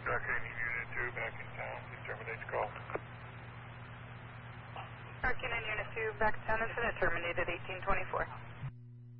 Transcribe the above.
Arcanine Unit 2 back in town. Please terminate the call. Arcanine Unit 2 back to town. Incident terminated 1824.